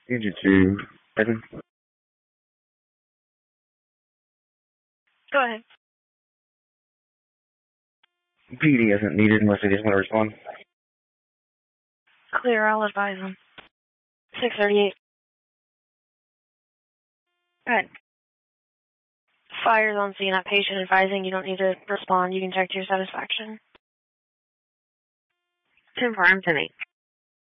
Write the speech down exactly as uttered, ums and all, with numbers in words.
Agent two, present. Go ahead. P D isn't needed unless they just want to respond. Clear, I'll advise them. six thirty-eight. Good. Fire's on scene at patient advising you don't need to respond. You can check to your satisfaction. Confirm to me.